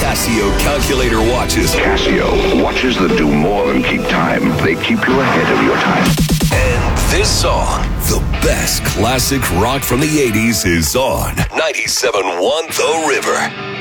Casio calculator watches. Casio, watches that do more than keep time. They keep you ahead of your time. And this song, the best classic rock from the 80s, is on 97.1 The River.